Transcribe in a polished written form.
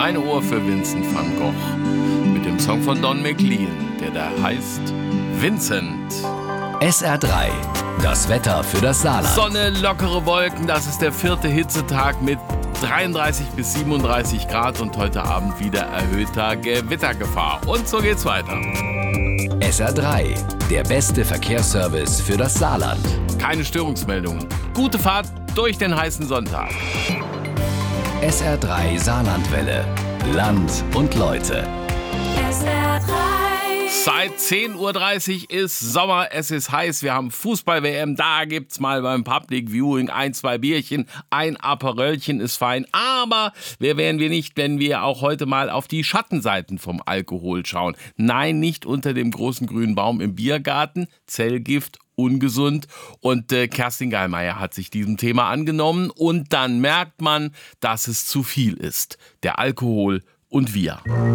Ein Ohr für Vincent van Gogh mit dem Song von Don McLean, der da heißt Vincent. SR3, das Wetter für das Saarland. Sonne, lockere Wolken, das ist der 4. Hitzetag mit 33 bis 37 Grad und heute Abend wieder erhöhter Gewittergefahr. Und so geht's weiter. SR3, der beste Verkehrsservice für das Saarland. Keine Störungsmeldungen. Gute Fahrt durch den heißen Sonntag. SR3 Saarlandwelle. Land und Leute. SR3. Seit 10.30 Uhr ist Sommer, es ist heiß, wir haben Fußball-WM, da gibt's mal beim Public Viewing 1, 2 Bierchen, ein Aperölchen ist fein, aber wer wären wir nicht, wenn wir auch heute mal auf die Schattenseiten vom Alkohol schauen. Nein, nicht unter dem großen grünen Baum im Biergarten, Zellgift, ungesund, und Kerstin Geilmeier hat sich diesem Thema angenommen und dann merkt man, dass es zu viel ist. Der Alkohol und wir.